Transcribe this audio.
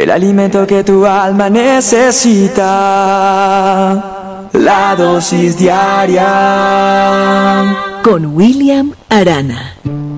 el alimento que tu alma necesita, la dosis diaria. Con William Arana.